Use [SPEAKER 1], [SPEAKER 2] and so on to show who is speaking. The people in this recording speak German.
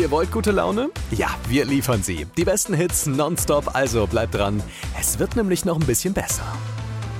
[SPEAKER 1] Ihr wollt gute Laune? Ja, wir liefern sie. Die besten Hits nonstop, also bleibt dran. Es wird nämlich noch ein bisschen besser.